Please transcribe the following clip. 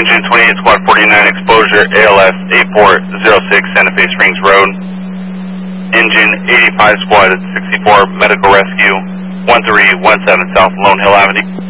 Engine 28 Squad 49 exposure, ALS 8406 Santa Fe Springs Road. Engine 85 Squad 64 Medical Rescue 1317 South Lone Hill Avenue.